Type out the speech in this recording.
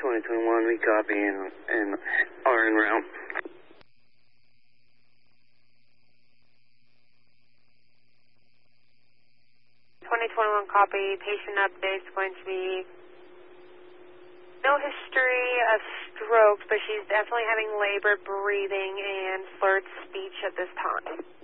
2021, we copy and are en route. 2021 copy. Patient update's going to be no history of stroke, but she's definitely having labored breathing and slurred speech at this time.